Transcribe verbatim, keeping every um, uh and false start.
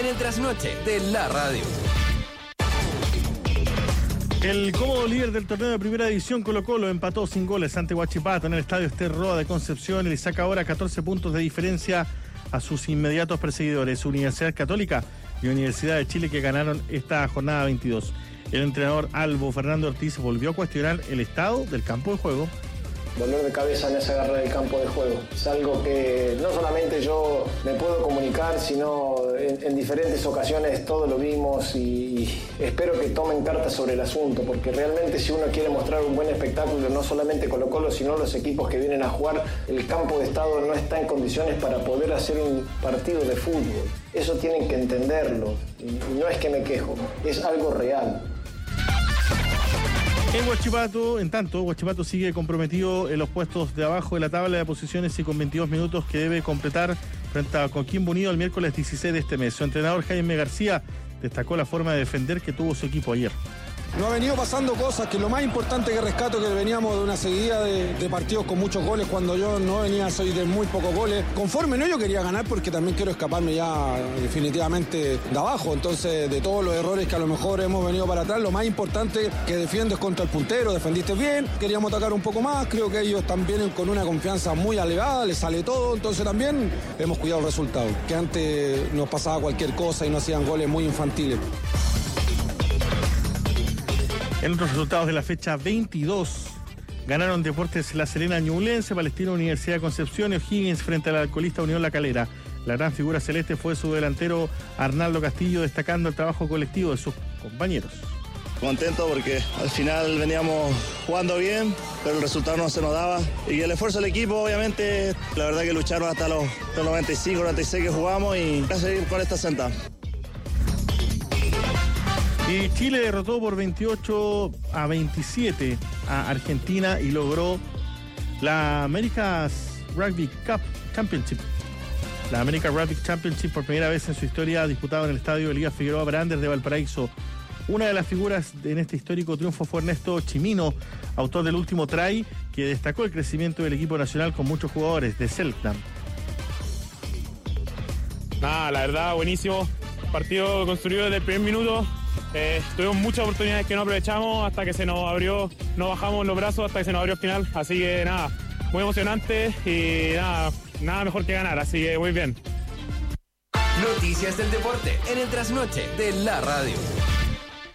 en el trasnoche de la radio. El cómodo líder del torneo de primera división, Colo-Colo, empató sin goles ante Huachipato en el estadio Ester Roa de Concepción y le saca ahora catorce puntos de diferencia a sus inmediatos perseguidores, Universidad Católica y Universidad de Chile, que ganaron esta jornada veintidós. El entrenador Albo Fernando Ortiz volvió a cuestionar el estado del campo de juego. Dolor de cabeza en esa agarre del campo de juego. Es algo que no solamente yo me puedo comunicar, sino en, en diferentes ocasiones todos lo vimos y, y espero que tomen cartas sobre el asunto, porque realmente si uno quiere mostrar un buen espectáculo, no solamente Colo-Colo, sino los equipos que vienen a jugar, el campo de estado no está en condiciones para poder hacer un partido de fútbol. Eso tienen que entenderlo. Y, y no es que me quejo, es algo real. En Huachipato, en tanto, Huachipato sigue comprometido en los puestos de abajo de la tabla de posiciones y con veintidós minutos que debe completar frente a Coquimbo Unido el miércoles dieciséis de este mes. Su entrenador Jaime García destacó la forma de defender que tuvo su equipo ayer. Nos ha venido pasando cosas que lo más importante que rescato que veníamos de una seguida de, de partidos con muchos goles, cuando yo no venía, soy de muy pocos goles. Conforme no, yo quería ganar porque también quiero escaparme ya definitivamente de abajo. Entonces, de todos los errores que a lo mejor hemos venido para atrás, lo más importante que defiendes contra el puntero, defendiste bien, queríamos atacar un poco más, creo que ellos también con una confianza muy elevada, les sale todo, entonces también hemos cuidado el resultado, que antes nos pasaba cualquier cosa y no hacían goles muy infantiles. En otros resultados de la fecha veintidós, ganaron Deportes La Serena Ñublense, Palestino Universidad de Concepción y O'Higgins frente al alcoholista Unión La Calera. La gran figura celeste fue su delantero Arnaldo Castillo, destacando el trabajo colectivo de sus compañeros. Contento porque al final veníamos jugando bien, pero el resultado no se nos daba. Y el esfuerzo del equipo, obviamente, la verdad que lucharon hasta los, hasta los noventa y cinco, noventa y seis que jugamos y a seguir con esta senda. Y Chile derrotó por veintiocho a veintisiete a Argentina y logró la America's Rugby Cup Championship. La American Rugby Championship, por primera vez en su historia, disputado en el estadio Elías Figueroa Brandes de Valparaíso. Una de las figuras en este histórico triunfo fue Ernesto Chimino, autor del último try, que destacó el crecimiento del equipo nacional con muchos jugadores de Selknam. Nada, la verdad, buenísimo. Partido construido desde el primer minuto. Eh, tuvimos muchas oportunidades que no aprovechamos hasta que se nos abrió, no bajamos los brazos hasta que se nos abrió el final, así que nada, muy emocionante y nada, nada mejor que ganar, así que muy bien. Noticias del deporte en el trasnoche de la radio.